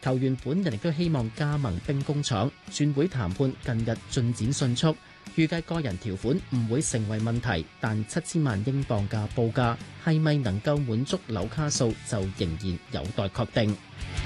球員本人亦都希望加盟兵工廠，轉會談判近日進展迅速，預計個人條款唔會成為問題，但7000萬英鎊嘅報價係咪能夠滿足紐卡素就仍然有待確定。